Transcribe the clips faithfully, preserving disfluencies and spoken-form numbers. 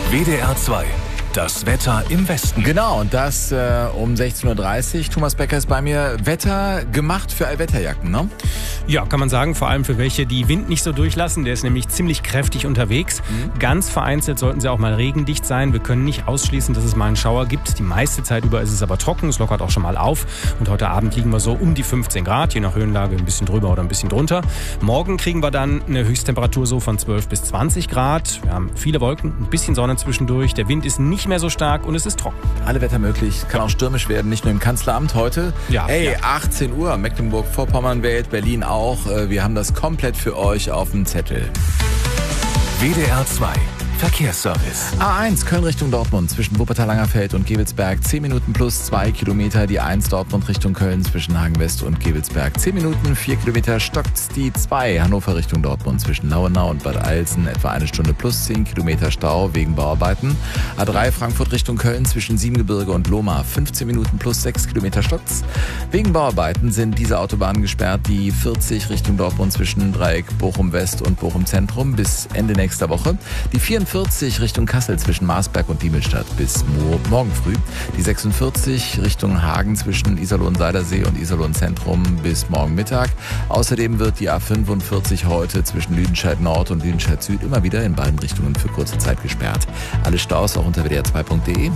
W D R zwei. Das Wetter im Westen. Genau, und das äh, um sechzehn Uhr dreißig. Thomas Becker ist bei mir. Wetter gemacht für Allwetterjacken, ne? Ja, kann man sagen, vor allem für welche, die Wind nicht so durchlassen. Der ist nämlich ziemlich kräftig unterwegs. Mhm. Ganz vereinzelt sollten sie auch mal regendicht sein. Wir können nicht ausschließen, dass es mal einen Schauer gibt. Die meiste Zeit über ist es aber trocken. Es lockert auch schon mal auf. Und heute Abend liegen wir so um die fünfzehn Grad, je nach Höhenlage ein bisschen drüber oder ein bisschen drunter. Morgen kriegen wir dann eine Höchsttemperatur so von zwölf bis zwanzig Grad. Wir haben viele Wolken, ein bisschen Sonne zwischendurch. Der Wind ist nicht mehr so stark und es ist trocken. Alle Wetter möglich. Kann auch stürmisch werden, nicht nur im Kanzleramt heute. Ja, Ey, ja. achtzehn Uhr, Mecklenburg-Vorpommern wählt, Berlin auch. Wir haben das komplett für euch auf dem Zettel. W D R zwei. Verkehrsservice. A eins Köln Richtung Dortmund zwischen Wuppertal-Langerfeld und Gevelsberg zehn Minuten plus zwei Kilometer. Die eins Dortmund Richtung Köln zwischen Hagen-West und Gevelsberg zehn Minuten, vier Kilometer. Stockt's die zwei Hannover Richtung Dortmund zwischen Lauenau und Bad Alsen etwa eine Stunde plus zehn Kilometer Stau wegen Bauarbeiten. A drei Frankfurt Richtung Köln zwischen Siebengebirge und Lohmar fünfzehn Minuten plus sechs Kilometer Stockt's. Wegen Bauarbeiten sind diese Autobahnen gesperrt. Die vierzig Richtung Dortmund zwischen Dreieck Bochum West und Bochum Zentrum bis Ende nächster Woche. Die vierundvierzig Richtung Kassel zwischen Marsberg und Diemelstadt bis mo- morgen früh. Die sechsundvierzig Richtung Hagen zwischen Iserlohn-Seidersee und Iserlohn-Zentrum bis morgen Mittag. Außerdem wird die A fünfundvierzig heute zwischen Lüdenscheid Nord und Lüdenscheid Süd immer wieder in beiden Richtungen für kurze Zeit gesperrt. Alle Staus auch unter w d r zwei punkt de.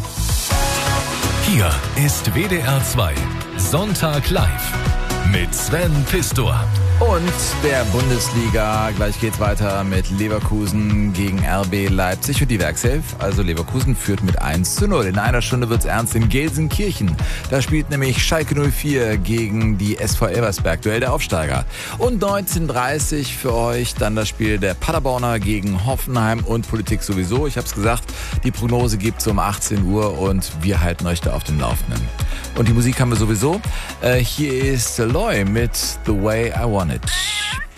Hier ist W D R zwei. Sonntag live. Mit Sven Pistor. Und der Bundesliga. Gleich geht's weiter mit Leverkusen gegen R B Leipzig und die Werkself. Also Leverkusen führt mit eins zu null. In einer Stunde wird's ernst in Gelsenkirchen. Da spielt nämlich Schalke null vier gegen die S V Elversberg. Duell der Aufsteiger. Und neunzehn Uhr dreißig für euch dann das Spiel der Paderborner gegen Hoffenheim und Politik sowieso. Ich hab's gesagt, die Prognose gibt's um achtzehn Uhr und wir halten euch da auf dem Laufenden. Und die Musik haben wir sowieso. Äh, hier ist Loy mit The Way I Want It.